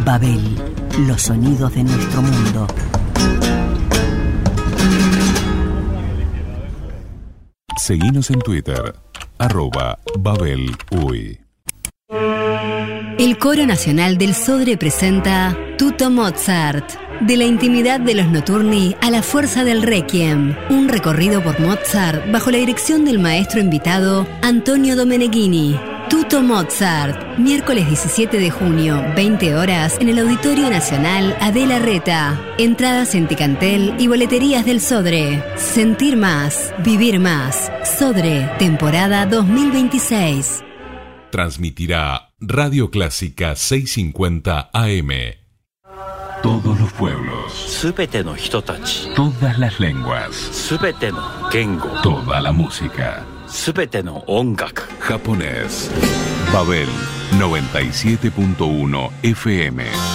Babel, los sonidos de nuestro mundo. Seguinos en Twitter, @BabelUy. El Coro Nacional del Sodre presenta Tutto Mozart. De la intimidad de los notturni a la fuerza del Requiem. Un recorrido por Mozart bajo la dirección del maestro invitado Antonio Domeneghini. Tutto Mozart, miércoles 17 de junio, 20 horas, en el Auditorio Nacional Adela Reta. Entradas en Ticantel y boleterías del Sodre. Sentir más, vivir más. Sodre, temporada 2026. Transmitirá Radio Clásica 650 AM. Todos los pueblos, todas las lenguas, toda la música, japonés. Babel 97.1 FM.